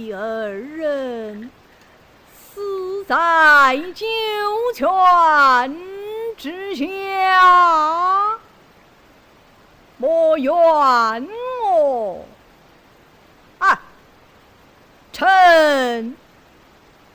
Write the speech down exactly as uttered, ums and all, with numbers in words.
二人死在九泉之下，莫怨